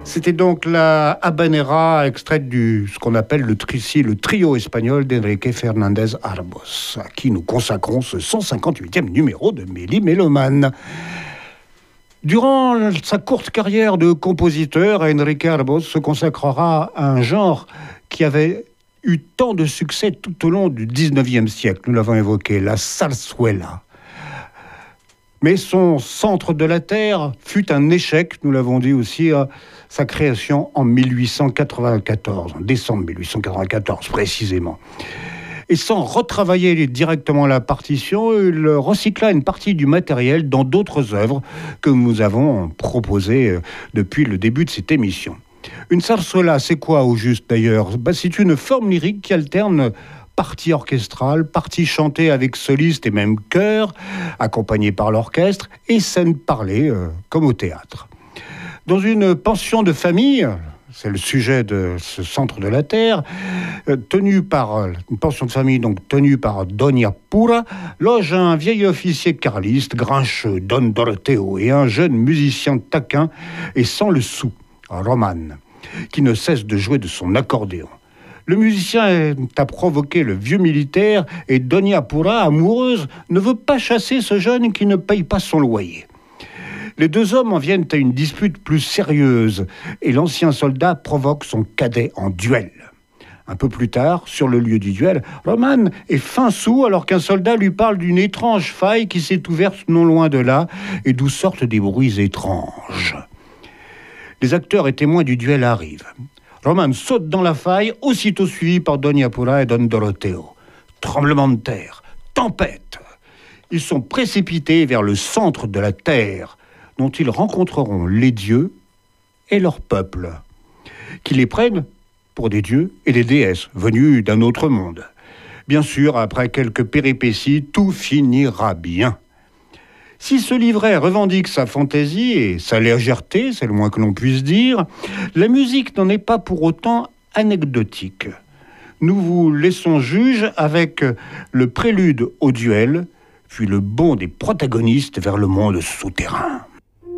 C'était donc la habanera extraite ce qu'on appelle le trio espagnol d'Enrique Fernández Arbós, à qui nous consacrons ce 158e numéro de Méli-Mélomane. Durant sa courte carrière de compositeur, Enrique Arbós se consacrera à un genre qui avait eu tant de succès tout au long du 19e siècle. Nous l'avons évoqué, la zarzuela. Mais son centre de la terre fut un échec, nous l'avons dit aussi, à sa création en 1894, en décembre 1894 précisément. Et sans retravailler directement la partition, il recycla une partie du matériel dans d'autres œuvres que nous avons proposées depuis le début de cette émission. Une zarzuela, c'est quoi au juste d'ailleurs ? C'est une forme lyrique qui alterne partie orchestrale, partie chantée avec soliste et même chœur, accompagnée par l'orchestre, et scène parlée, comme au théâtre. Dans une pension de famille, c'est le sujet de ce centre de la terre, une pension de famille donc tenue par Doña Pura, loge un vieil officier carliste, grincheux, Don Doroteo, et un jeune musicien taquin et sans le sou, Roman, qui ne cesse de jouer de son accordéon. Le musicien a provoqué le vieux militaire et Doña Pura, amoureuse, ne veut pas chasser ce jeune qui ne paye pas son loyer. Les deux hommes en viennent à une dispute plus sérieuse et l'ancien soldat provoque son cadet en duel. Un peu plus tard, sur le lieu du duel, Roman est fin sourd alors qu'un soldat lui parle d'une étrange faille qui s'est ouverte non loin de là et d'où sortent des bruits étranges. Les acteurs et témoins du duel arrivent. Roman saute dans la faille, aussitôt suivi par Doña Pura et Don Doroteo. Tremblement de terre, tempête. Ils sont précipités vers le centre de la terre, dont ils rencontreront les dieux et leur peuple, qui les prennent pour des dieux et des déesses venus d'un autre monde. Bien sûr, après quelques péripéties, tout finira bien. Si ce livret revendique sa fantaisie et sa légèreté, c'est le moins que l'on puisse dire, la musique n'en est pas pour autant anecdotique. Nous vous laissons juge avec le prélude au duel, puis le bond des protagonistes vers le monde souterrain.